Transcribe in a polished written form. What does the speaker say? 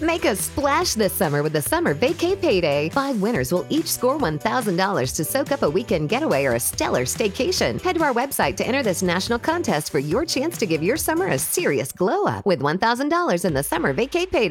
Make a splash this summer with the Summer Vacay Payday. 5 winners will each score $1,000 to soak up a weekend getaway or a stellar staycation. Head to our website to enter this national contest for your chance to give your summer a serious glow up with $1,000 in the Summer Vacay Payday.